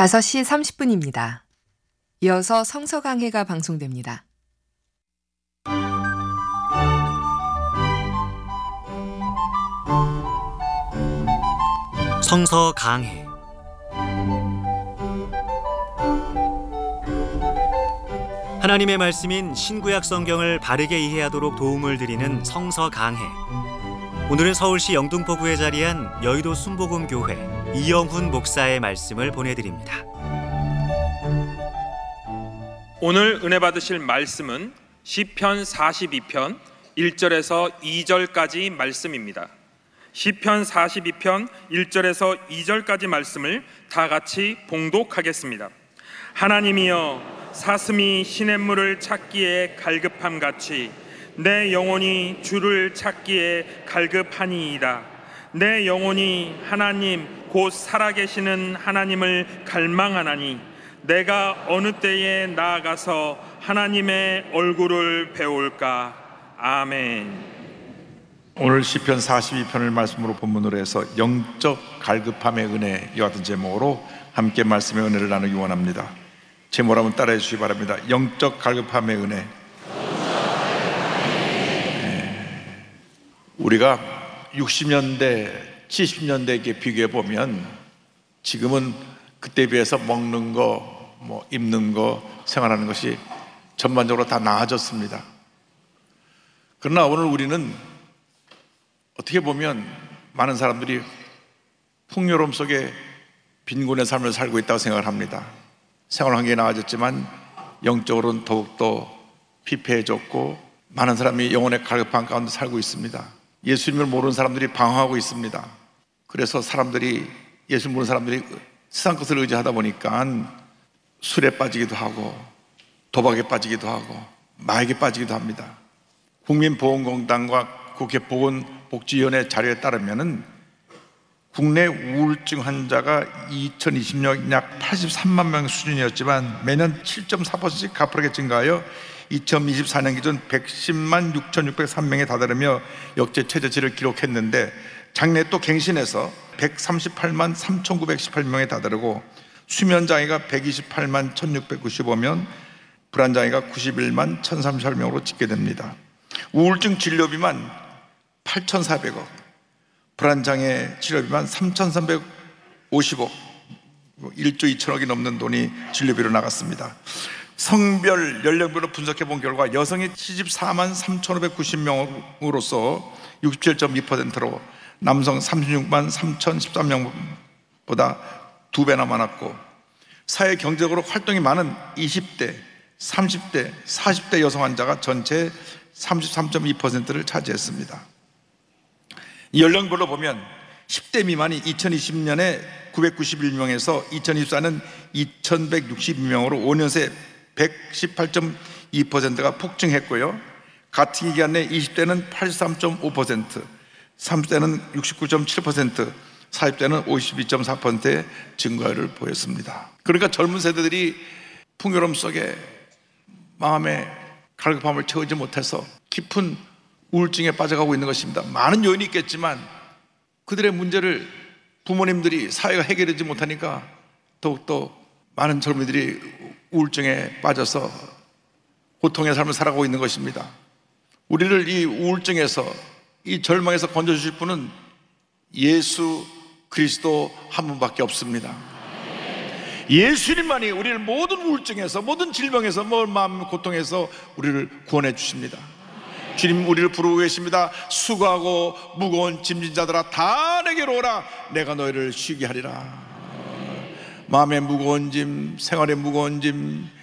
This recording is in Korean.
5시 30분입니다. 이어서 성서 강해가 방송됩니다. 성서 강해. 하나님의 말씀인 신구약 성경을 바르게 이해하도록 도움을 드리는 성서 강해. 오늘은 서울시 영등포구에 자리한 여의도 순복음교회 이영훈 목사의 말씀을 보내드립니다. 오늘 은혜 받으실 말씀은 시편 42편 1절에서 2절까지 말씀입니다. 시편 42편 1절에서 2절까지 말씀을 다 같이 봉독하겠습니다. 하나님이여, 사슴이 시냇물을 찾기에 갈급함같이 내 영혼이 주를 찾기에 갈급하니이다. 내 영혼이 하나님 곧 살아계시는 하나님을 갈망하나니 내가 어느 때에 나아가서 하나님의 얼굴을 배울까. 아멘. 오늘 시편 42편을 말씀으로 본문으로 해서 영적 갈급함의 은혜, 이와 같은 제목으로 함께 말씀의 은혜를 나누기 원합니다. 제목을 한번 따라해 주시기 바랍니다. 영적 갈급함의 은혜. 우리가 60년대, 70년대에 비교해 보면 지금은 그때에 비해서 먹는 거, 입는 거, 생활하는 것이 전반적으로 다 나아졌습니다. 그러나 오늘 우리는 어떻게 보면 많은 사람들이 풍요로움 속에 빈곤의 삶을 살고 있다고 생각을 합니다. 생활 환경이 나아졌지만 영적으로는 더욱더 피폐해졌고 많은 사람이 영혼의 갈급함 가운데 살고 있습니다. 예수님을 모르는 사람들이 방황하고 있습니다. 그래서 예수님 모르는 사람들이 세상 것을 의지하다 보니까 술에 빠지기도 하고 도박에 빠지기도 하고 마약에 빠지기도 합니다. 국민보건공단과 국회 보건복지위원회 자료에 따르면 국내 우울증 환자가 2020년 약 83만 명 수준이었지만 매년 7.4%씩 가파르게 증가하여 2024년 기준 110만 6,603명에 다다르며 역대 최저치를 기록했는데 작년에 또 갱신해서 138만 3,918명에 다다르고 수면장애가 128만 1,695명, 불안장애가 91만 1,038명으로 집계됩니다. 우울증 진료비만 8,400억, 불안장애 치료비만 3,350억, 1조 2천억이 넘는 돈이 진료비로 나갔습니다. 성별, 연령별로 분석해 본 결과 여성이 74만 3,590명으로서 67.2%로 남성 36만 3,013명보다 2배나 많았고 사회 경제적으로 활동이 많은 20대, 30대, 40대 여성 환자가 전체 33.2%를 차지했습니다. 연령별로 보면 10대 미만이 2020년에 991명에서 2024년 2162명으로 5년 새 118.2%가 폭증했고요. 같은 기간 내 20대는 83.5%, 30대는 69.7%, 40대는 52.4%의 증가율을 보였습니다. 그러니까 젊은 세대들이 풍요로움 속에 마음의 갈급함을 채우지 못해서 깊은 우울증에 빠져가고 있는 것입니다. 많은 요인이 있겠지만 그들의 문제를 부모님들이, 사회가 해결하지 못하니까 더욱더 많은 젊은이들이 우울증에 빠져서 고통의 삶을 살아가고 있는 것입니다. 우리를 이 우울증에서, 이 절망에서 건져주실 분은 예수 그리스도 한 분밖에 없습니다. 예수님만이 우리를 모든 우울증에서, 모든 질병에서, 마음 고통에서 우리를 구원해 주십니다. 주님 우리를 부르고 계십니다. 수고하고 무거운 짐진 자들아 다 내게로 오라, 내가 너희를 쉬게 하리라. 마음의 무거운 짐, 생활의 무거운 짐,